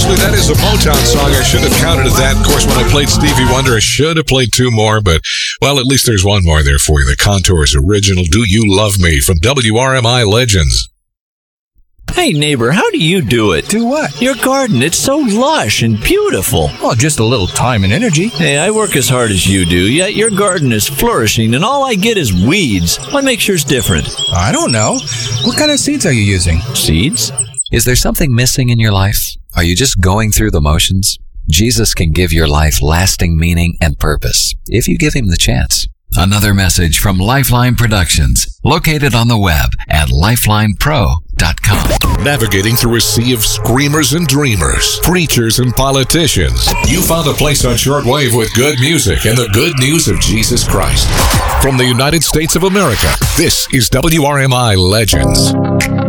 Actually, that is a Motown song. I should have counted that. Of course, when I played Stevie Wonder, I should have played two more, but, well, at least there's one more there for you. The Contours original, Do You Love Me, from WRMI Legends. Hey, neighbor, how do you do it? Do what? Your garden, it's so lush and beautiful. Oh, just a little time and energy. Hey, I work as hard as you do, yet your garden is flourishing, and all I get is weeds. What makes yours different? I don't know. What kind of seeds are you using? Seeds? Is there something missing in your life? Are you just going through the motions? Jesus can give your life lasting meaning and purpose if you give him the chance. Another message from Lifeline Productions, located on the web at lifelinepro.com. Navigating through a sea of screamers and dreamers, preachers and politicians, you found a place on shortwave with good music and the good news of Jesus Christ. From the United States of America, this is WRMI Legends.